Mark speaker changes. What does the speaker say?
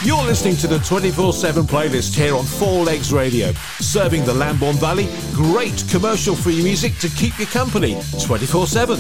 Speaker 1: You're listening to the 24/7 playlist here on Four Legs Radio, serving the Lambourne Valley. Great commercial-free music to keep you company 24/7.